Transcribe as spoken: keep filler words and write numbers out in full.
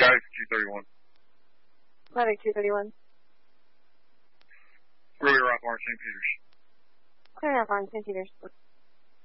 Sky two thirty-one. Mavic two thirty-one. Clear Rock Orange Saint Peters. Clear Rock Orange Saint Peters.